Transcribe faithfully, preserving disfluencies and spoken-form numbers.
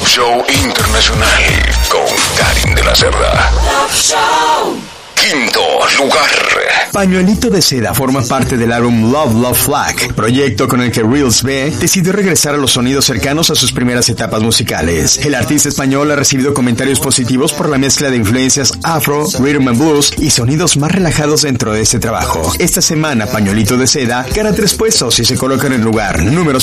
Love Show Internacional con Karin de la Cerda. Love Show. Quinto lugar. Pañuelito de Seda forma parte del álbum Love Love Flag, proyecto con el que Reels B decidió regresar a los sonidos cercanos a sus primeras etapas musicales. El artista español ha recibido comentarios positivos por la mezcla de influencias afro, rhythm and blues y sonidos más relajados dentro de este trabajo. Esta semana, Pañuelito de Seda gana tres puestos y se coloca en el lugar número